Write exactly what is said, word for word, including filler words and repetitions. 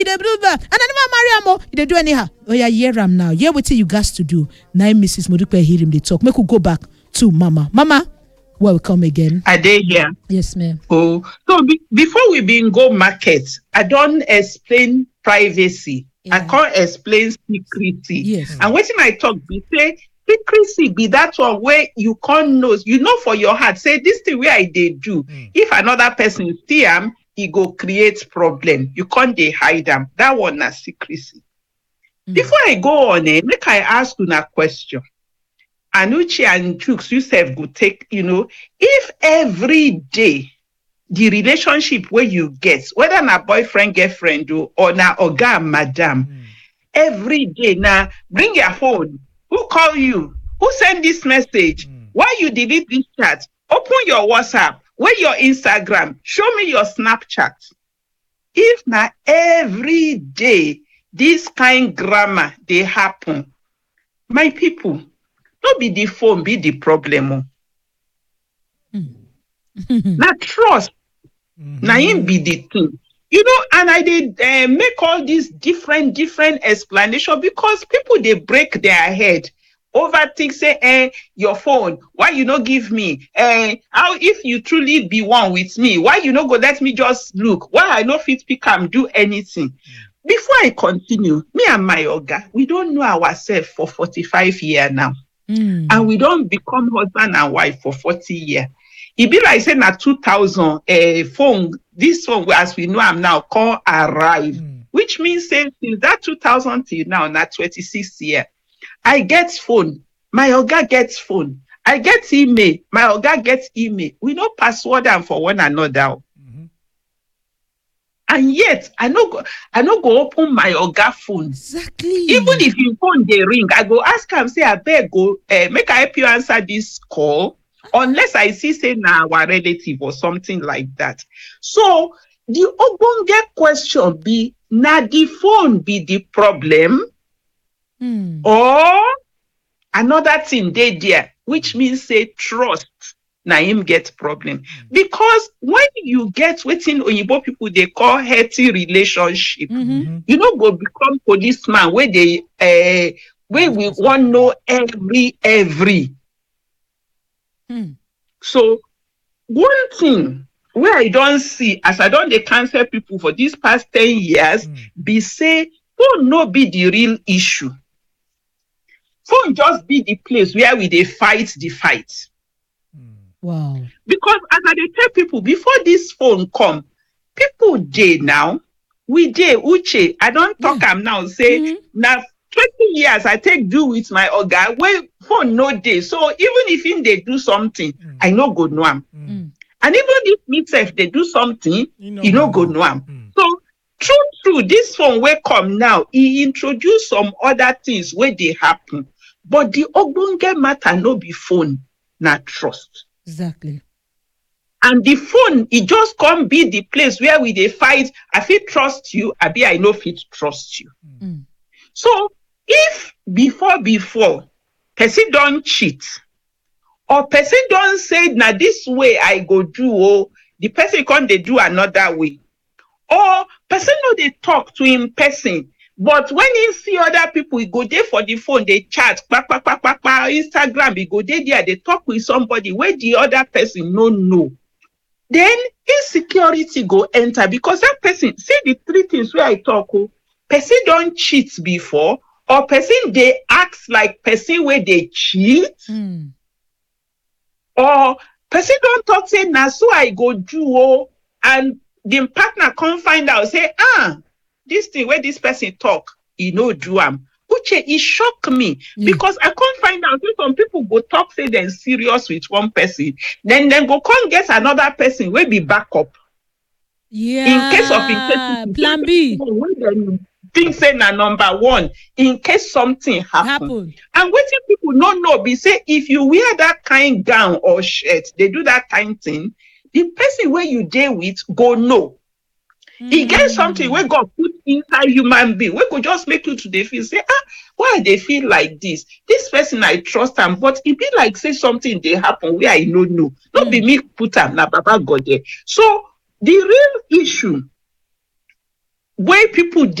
they do that. And I never marry am. They do anyhow. Oh yeah, hear am now. Hear what you guys to do. Now Missus Modupe hear him they talk. Make we go back to Mama. Mama, welcome again. Are they here? Yes, ma'am. Oh, so be, before we begin go market, I don't explain privacy. Yeah. I can't explain secrecy. Yes. And when I talk, we say secrecy be that one where you can't know. You know for your heart. Say this thing where I did do. Mm. If another person see them, he go create problem. You can't they hide them. That one is secrecy. Mm. Before I go on, eh, make I ask you a question. Anuchi and Jukes, you self go take, you know, if every day the relationship where you get, whether na boyfriend, girlfriend, or, or na oga, madam, mm. every day now bring your phone. Who call you? Who send this message? Mm. Why you delete this chat? Open your WhatsApp. Where your Instagram? Show me your Snapchat. If na every day this kind grammar they happen, my people, not be the phone, be the problem. Mm. Now trust, mm-hmm. now him be the thing. You know, and I did uh, make all these different, different explanations because people, they break their head over things, say, eh, your phone, why you not give me? Eh, how if you truly be one with me, why you not go let me just look? Why I no fit pick and do anything? Mm. Before I continue, me and my oga, we don't know ourselves for forty-five years now. Mm. And we don't become husband and wife for forty years. It be like saying na two thousand uh, phone, this phone, as we know I'm now, call arrive, mm. which means say, since that two thousand till now, na twenty-six years, I get phone, my oga gets phone, I get email, my oga gets email. We know password and for one another. Mm-hmm. And yet, I no go, I no go open my oga phone. Exactly. Even if your phone they ring, I go ask him, say, I beg go, uh, make I help you answer this call. Unless I see, say, now nah, our relative or something like that. So, the obonge question be, na the phone be the problem? Mm. Or another thing they there, which means, say, trust, na him get problem. Mm. Because when you get waiting Oyibo people, they call healthy relationship, mm-hmm. you know, go become policeman where they, uh, where we want know every, every. Hmm. So one thing where I don't see, as I don't they cancel people for these past ten years, mm. be say phone no be the real issue. Phone just be the place where we they fight the fight. Mm. Wow. Because as I they tell people before this phone come, people day now, we day uche. I don't talk yeah. am now say mm-hmm. now. twenty years I take do with my oga where phone no day. So even if in they do something, mm. I no go know am. Mm. And even if itself they do something, you know, you no go know am. Mm. So true, true, this phone where come now, he introduce some other things where they happen. But the ogbonge matter no be phone, not trust. Exactly. And the phone, it just come be the place where we they fight. I fit trust you, I be I no fit trust you. Mm. So if before before person don't cheat or person don't say now this way I go do, oh the person can't they do another way, or person know they talk to him person, but when he see other people he go there for the phone, they chat bah, bah, bah, bah, bah, Instagram, he go there there they talk with somebody where the other person no know, then insecurity go enter because that person see the three things where I talk. Oh, person don't cheat before, or person they act like person where they cheat, mm. or person don't talk say na so I go do, oh, and the partner can't find out say ah this thing where this person talk he no do am. Uche, it shocked me mm. because I can't find out. Some people go talk say they're serious with one person, then then go can't get another person where be backup. Yeah. In case of in case plan B. Things say na number one in case something happen. happen. And what if people don't know be say if you wear that kind gown or shirt, they do that kind thing, the person where you deal with go know. Mm. He gets something where God put inside human being, we could just make you to the feel say, ah, why they feel like this? This person I trust them, but it be like say something they happen where I no know. Not mm. be me put them na Baba God there. So the real issue wey people